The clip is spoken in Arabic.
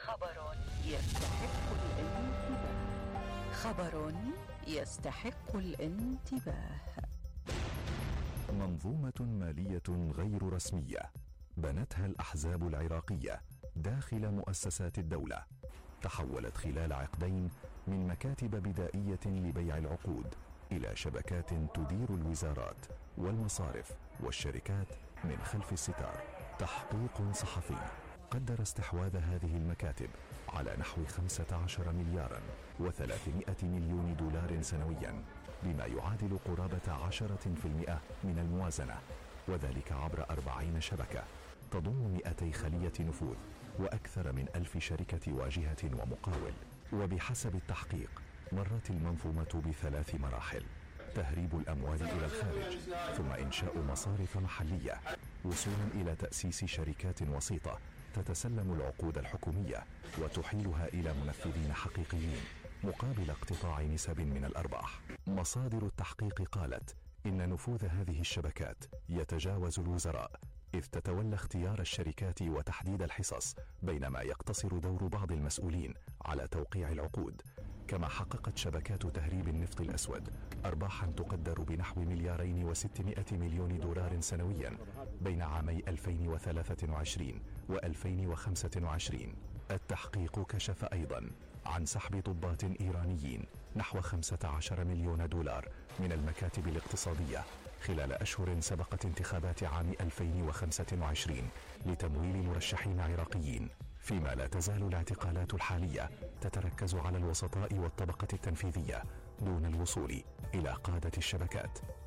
خبر يستحق الانتباه. خبر يستحق الانتباه. منظومة مالية غير رسمية بنتها الأحزاب العراقية داخل مؤسسات الدولة، تحولت خلال عقدين من مكاتب بدائية لبيع العقود إلى شبكات تدير الوزارات والمصارف والشركات من خلف الستار. تحقيق صحفي قدر استحواذ هذه المكاتب على نحو 15 مليارا و300 مليون دولار سنويا، بما يعادل قرابة 10% من الموازنة، وذلك عبر 40 شبكة تضم 200 خلية نفوذ وأكثر من 1000 شركة واجهة ومقاول. وبحسب التحقيق مرت المنظومة ب3 مراحل: تهريب الأموال إلى الخارج، ثم إنشاء مصارف محلية، وصولا إلى تأسيس شركات وسيطة تتسلم العقود الحكومية وتحيلها إلى منفذين حقيقيين مقابل اقتطاع نسب من الأرباح. مصادر التحقيق قالت إن نفوذ هذه الشبكات يتجاوز الوزراء، إذ تتولى اختيار الشركات وتحديد الحصص، بينما يقتصر دور بعض المسؤولين على توقيع العقود. كما حققت شبكات تهريب النفط الأسود أرباحا تقدر بنحو 2.6 مليار دولار سنويا بين عامي 2023 و2025. التحقيق كشف أيضا عن سحب ضباط إيرانيين نحو 15 مليون دولار من المكاتب الاقتصادية خلال أشهر سبقت انتخابات عام 2025 لتمويل مرشحين عراقيين، فيما لا تزال الاعتقالات الحالية تتركز على الوسطاء والطبقة التنفيذية دون الوصول إلى قادة الشبكات.